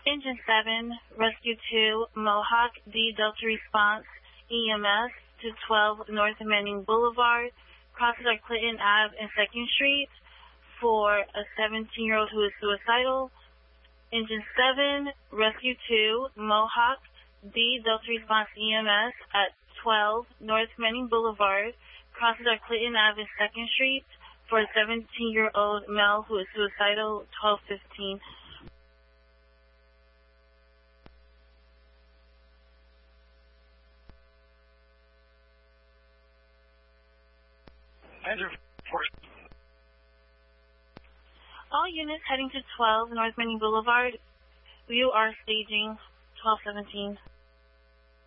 Engine 7, Rescue 2, Mohawk, D Delta Response, EMS to 12 North Manning Boulevard, crosses our Clinton Ave and 2nd Street for a 17-year-old who is suicidal. Engine 7, Rescue 2, Mohawk, D Delta Response EMS at 12 North Manning Boulevard, crosses our Clinton Ave and 2nd Street for a 17-year-old male who is suicidal, 12:15. All units heading to 12 North Manning Boulevard, you are staging 12:17.